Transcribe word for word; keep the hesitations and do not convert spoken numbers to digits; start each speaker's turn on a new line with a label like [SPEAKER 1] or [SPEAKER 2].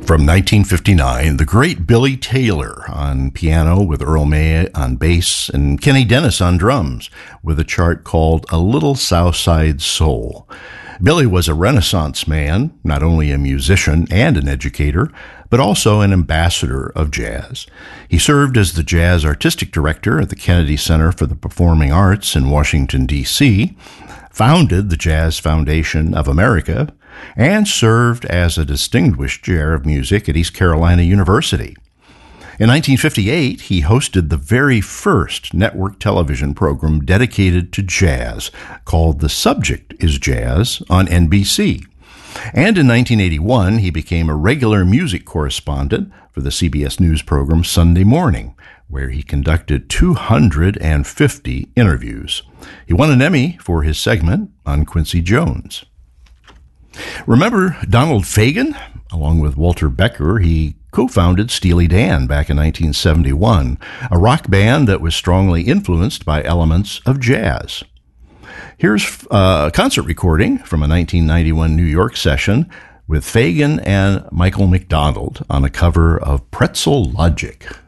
[SPEAKER 1] From nineteen fifty-nine, the great Billy Taylor on piano with Earl May on bass and Kenny Dennis on drums with a chart called A Little Southside Soul. Billy was a Renaissance man, not only a musician and an educator, but also an ambassador of jazz. He served as the jazz artistic director at the Kennedy Center for the Performing Arts in Washington, D C, founded the Jazz Foundation of America, and served as a distinguished chair of music at East Carolina University. In nineteen fifty-eight, he hosted the very first network television program dedicated to jazz, called The Subject is Jazz, on N B C. And in nineteen eighty-one, he became a regular music correspondent for the C B S News program Sunday Morning, where he conducted two hundred fifty interviews. He won an Emmy for his segment on Quincy Jones. Remember Donald Fagen? Along with Walter Becker, he co-founded Steely Dan back in nineteen seventy-one, a rock band that was strongly influenced by elements of jazz. Here's a concert recording from a nineteen ninety-one New York session with Fagen and Michael McDonald on a cover of Pretzel Logic.